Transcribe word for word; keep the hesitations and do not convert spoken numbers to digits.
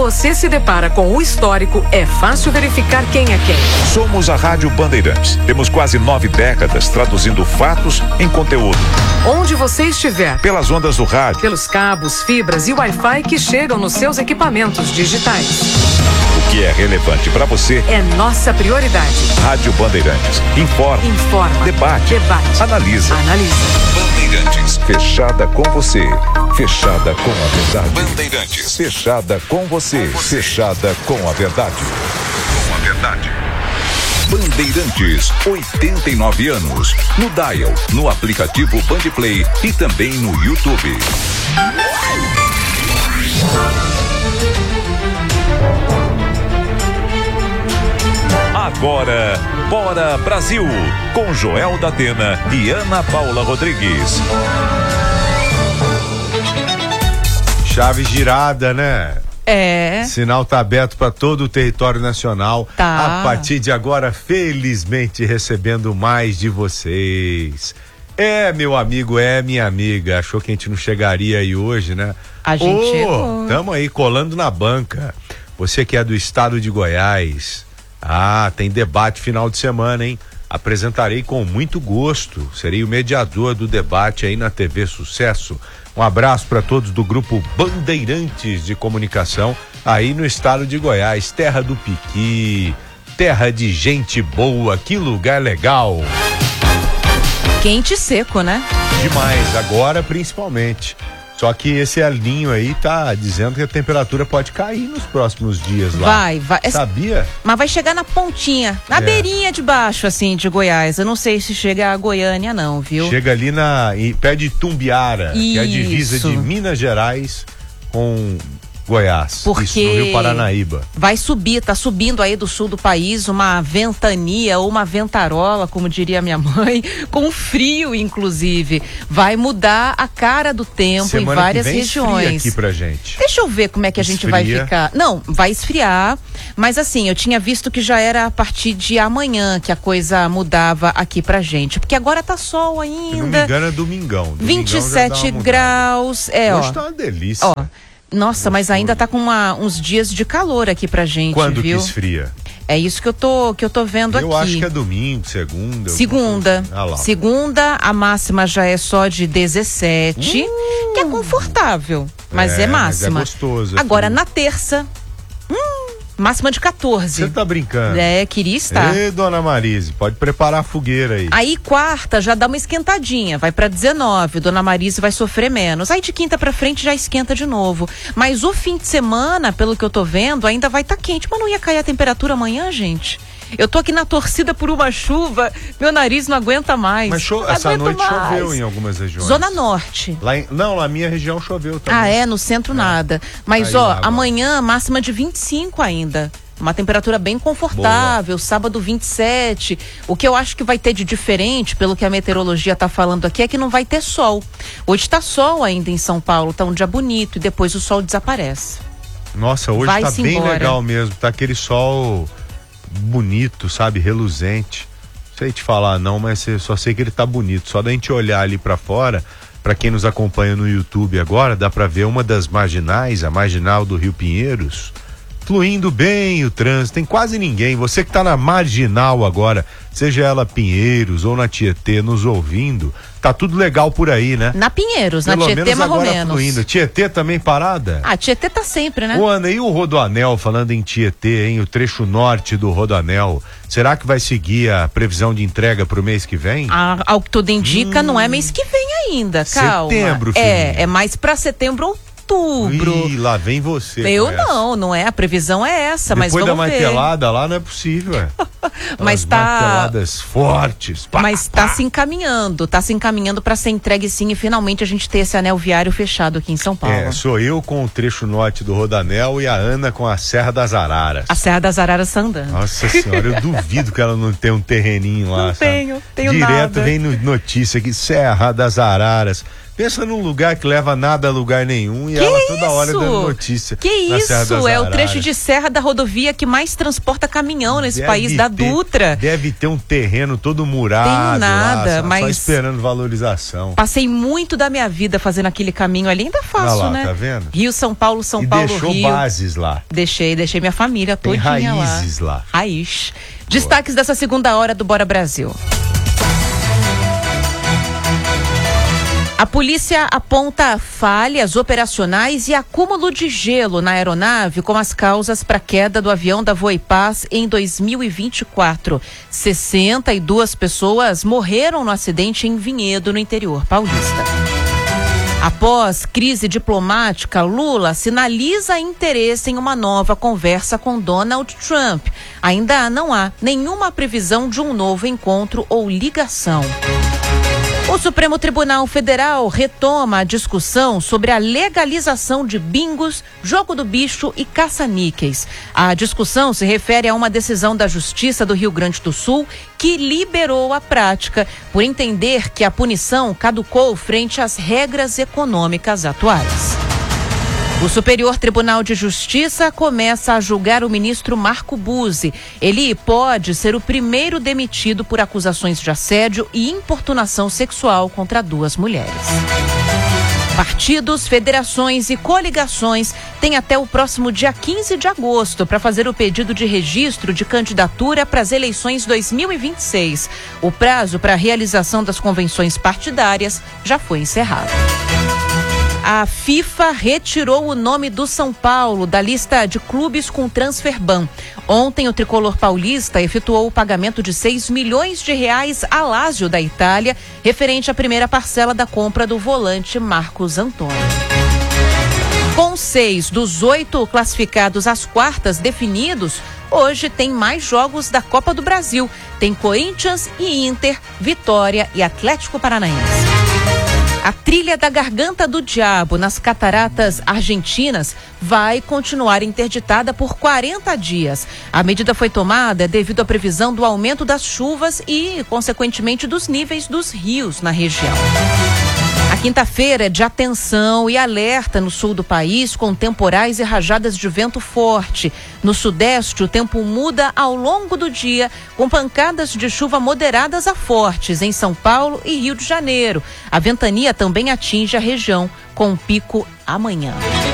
você se depara com o histórico, é fácil verificar quem é quem. Somos a Rádio Bandeirantes. Temos quase nove décadas traduzindo fatos em conteúdo. Onde você estiver. Pelas ondas do rádio. Pelos cabos, fibras e Wi-Fi que chegam nos seus equipamentos digitais. O que é relevante para você é nossa prioridade. Rádio Bandeirantes. Informa. Informa. Debate. Debate. Analisa. Analisa. Bandeirantes. Fechada com você. Fechada com a verdade. Bandeirantes. Fechada com você. Com você. Fechada com a verdade. Com a verdade. Bandeirantes, oitenta e nove anos. No Dial, no aplicativo Bandplay e também no YouTube. Agora, Bora Brasil, com Joel da Atena e Ana Paula Rodrigues. Chave girada, né? É. Sinal tá aberto para todo o território nacional. Tá. A partir de agora, felizmente recebendo mais de vocês. É, meu amigo, é minha amiga. Achou que a gente não chegaria aí hoje, né? A gente oh, chegou. Tamo aí colando na banca. Você que é do estado de Goiás. Ah, tem debate final de semana, hein? Apresentarei com muito gosto. Serei o mediador do debate aí na T V Sucesso. Um abraço para todos do grupo Bandeirantes de Comunicação, aí no estado de Goiás, terra do piqui, terra de gente boa, que lugar legal. Quente e seco, né? Demais, agora principalmente. Só que esse alinho aí tá dizendo que a temperatura pode cair nos próximos dias lá. Vai, vai. Sabia? Mas vai chegar na pontinha, na É. beirinha de baixo, assim, de Goiás. Eu não sei se chega a Goiânia, não, viu? Chega ali na em pé de Tumbiara, que é a divisa Isso. de Minas Gerais com Goiás. Porque Isso, no Rio Paranaíba. vai subir, tá subindo aí do sul do país uma ventania ou uma ventarola, como diria minha mãe, com frio, inclusive. Vai mudar a cara do tempo Semana em várias que vem regiões. esfria aqui pra gente. Deixa eu ver como é que a gente vai Esfria. ficar. Não, vai esfriar, mas assim, eu tinha visto que já era a partir de amanhã que a coisa mudava aqui pra gente, porque agora tá sol Se não me ainda. engano é domingão. Domingão vinte e já dá sete uma mudada. graus. É, Hoje ó. tá uma delícia. Ó. Nossa, mas ainda tá com uma- uns dias de calor aqui pra gente, Quando viu? que esfria? É isso que eu tô, que eu tô vendo Eu aqui. acho que é domingo, segunda. Segunda. Ah lá. Segunda, a máxima já é só de dezessete, que é confortável, mas É, é, mas é máxima. gostoso, é Agora, frio. na terça, hum, máxima de quatorze. Você tá brincando? É, queria estar. Ê, dona Marise, pode preparar a fogueira aí. Aí quarta já dá uma esquentadinha, vai pra dezenove, Dona Marise vai sofrer menos. Aí de quinta pra frente já esquenta de novo. Mas o fim de semana, pelo que eu tô vendo, ainda vai tá quente. Mas não ia cair a temperatura amanhã, gente? Eu tô aqui na torcida por uma chuva, meu nariz não aguenta mais. Mas cho- Não essa aguento noite mais. choveu em algumas regiões. Zona Norte. Lá em, não, na minha região choveu também. Ah, é? No centro nada. Mas, Aí ó, lá, amanhã máxima de vinte e cinco ainda. Uma temperatura bem confortável, sábado vinte e sete. O que eu acho que vai ter de diferente, pelo que a meteorologia tá falando aqui, é que não vai ter sol. Hoje tá sol ainda em São Paulo, tá um dia bonito e depois o sol desaparece. Nossa, hoje tá Vai-se bem embora. legal mesmo. Tá aquele sol bonito, sabe? Reluzente. Não sei te falar não, mas eu só sei que ele tá bonito. Só da gente olhar ali pra fora, pra quem nos acompanha no YouTube agora, dá pra ver uma das marginais, a marginal do Rio Pinheiros, fluindo bem o trânsito, tem quase ninguém. Você que tá na marginal agora, seja ela Pinheiros ou na Tietê, nos ouvindo, tá tudo legal por aí, né? Na Pinheiros, Pelo na Tietê, menos mais ou agora menos. fluindo. Tietê também parada? Ah, Tietê tá sempre, né? Ô, Ana, e o Rodoanel, falando em Tietê, hein? O trecho norte do Rodoanel, será que vai seguir a previsão de entrega pro mês que vem? Ah, ao que tudo indica, não é mês que vem ainda, calma. Setembro, É, filhinha. é mais pra setembro ou outubro. Ih, lá vem você. Eu com essa. não, não é, a previsão é essa, mas Depois da vamos ver. martelada lá não é possível, é. Mas As tá- marteladas fortes. Pá, Mas pá. tá se encaminhando, tá se encaminhando pra ser entregue sim e finalmente a gente ter esse anel viário fechado aqui em São Paulo. É, sou eu com o trecho norte do Rodoanel e a Ana com a Serra das Araras. A Serra das Araras tá andando. Nossa senhora, eu duvido que ela não tenha um terreninho lá, Não sabe? tenho, tenho Direto nada. vem no- notícia aqui, Serra das Araras. Pensa num lugar que leva nada a lugar nenhum e que ela isso? toda hora dando notícia. Que isso? É o trecho de serra da rodovia que mais transporta caminhão nesse deve país, da ter, Dutra. Deve ter um terreno todo murado. Tem nada, lá, só, mas... só esperando valorização. Passei muito da minha vida fazendo aquele caminho ali, ainda faço, lá, né? tá vendo? Rio, São Paulo, São e Paulo, deixou Rio. bases lá. Deixei, deixei minha família Tem todinha lá. raízes lá. Raiz. Destaques dessa segunda hora do Bora Brasil. A polícia aponta falhas operacionais e acúmulo de gelo na aeronave como as causas para a queda do avião da Voipaz em dois mil e vinte e quatro. sessenta e duas pessoas morreram no acidente em Vinhedo, no interior paulista. Após crise diplomática, Lula sinaliza interesse em uma nova conversa com Donald Trump. Ainda não há nenhuma previsão de um novo encontro ou ligação. O Supremo Tribunal Federal retoma a discussão sobre a legalização de bingos, jogo do bicho e caça-níqueis. A discussão se refere a uma decisão da Justiça do Rio Grande do Sul que liberou a prática por entender que a punição caducou frente às regras econômicas atuais. O Superior Tribunal de Justiça começa a julgar o ministro Marco Buzzi. Ele pode ser o primeiro demitido por acusações de assédio e importunação sexual contra duas mulheres. Partidos, federações e coligações têm até o próximo dia quinze de agosto para fazer o pedido de registro de candidatura para as eleições dois mil e vinte e seis. O prazo para a realização das convenções partidárias já foi encerrado. A FIFA retirou o nome do São Paulo da lista de clubes com transferban. Ontem, o tricolor paulista efetuou o pagamento de seis milhões de reais a Lazio da Itália, referente à primeira parcela da compra do volante Marcos Antônio. Com seis dos oito classificados às quartas definidos, hoje tem mais jogos da Copa do Brasil. Tem Corinthians e Inter, Vitória e Atlético Paranaense. A trilha da Garganta do Diabo nas Cataratas Argentinas vai continuar interditada por quarenta dias. A medida foi tomada devido à previsão do aumento das chuvas e, consequentemente, dos níveis dos rios na região. A quinta-feira é de atenção e alerta no sul do país, com temporais e rajadas de vento forte. No sudeste, o tempo muda ao longo do dia, com pancadas de chuva moderadas a fortes em São Paulo e Rio de Janeiro. A ventania também atinge a região, com pico amanhã.